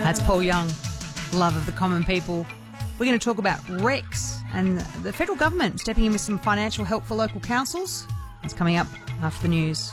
That's Paul Young, Love of the Common People. We're going to talk about Rex and the federal government stepping in with some financial help for local councils. It's coming up after the news.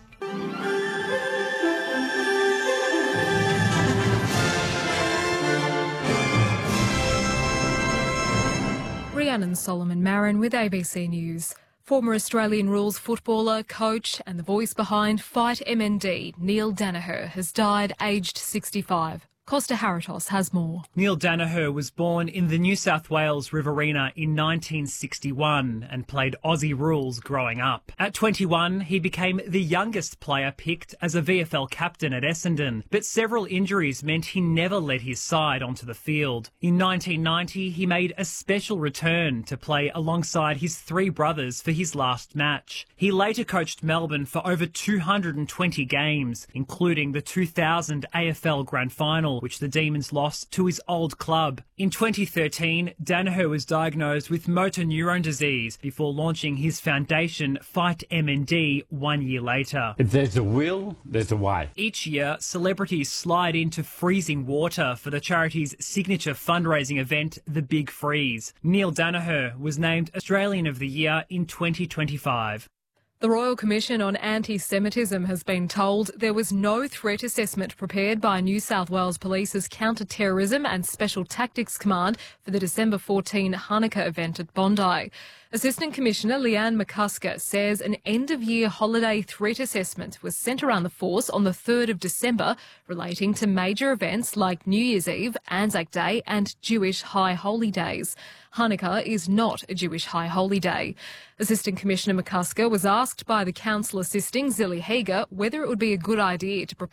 Rhiannon Solomon Marin with ABC News. Former Australian rules footballer, coach and the voice behind Fight MND, Neil Daniher, has died aged 65. Costa Haritos has more. Neil Daniher was born in the New South Wales Riverina in 1961 and played Aussie rules growing up. At 21, he became the youngest player picked as a VFL captain at Essendon, but several injuries meant he never led his side onto the field. In 1990, he made a special return to play alongside his three brothers for his last match. He later coached Melbourne for over 220 games, including the 2000 AFL Grand Final, which the Demons lost to his old club. In 2013, Daniher was diagnosed with motor neurone disease before launching his foundation, Fight MND, 1 year later. If there's a will, there's a way. Each year, celebrities slide into freezing water for the charity's signature fundraising event, The Big Freeze. Neil Daniher was named Australian of the Year in 2025. The Royal Commission on Anti-Semitism has been told there was no threat assessment prepared by New South Wales Police's Counter-Terrorism and Special Tactics Command for the December 14 Hanukkah event at Bondi. Assistant Commissioner Leanne McCusker says an end-of-year holiday threat assessment was sent around the force on the 3rd of December relating to major events like New Year's Eve, Anzac Day and Jewish High Holy Days. Hanukkah is not a Jewish High Holy Day. Assistant Commissioner McCusker was asked by the council assisting, Zilly Hager, whether it would be a good idea to prepare